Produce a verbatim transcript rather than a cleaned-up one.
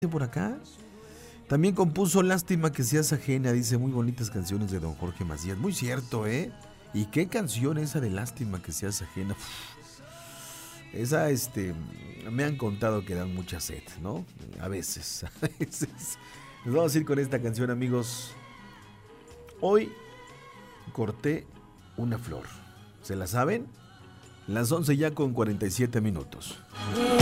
por acá. También compuso Lástima que seas ajena, dice, muy bonitas canciones de don Jorge Macías. Muy cierto, ¿eh? ¿Y qué canción esa de Lástima que seas ajena? Uf, esa, este, me han contado que dan mucha sed, ¿no? A veces, a veces. Nos vamos a ir con esta canción, amigos. Hoy corté una flor. ¿Se la saben? Las once ya con cuarenta y siete minutos.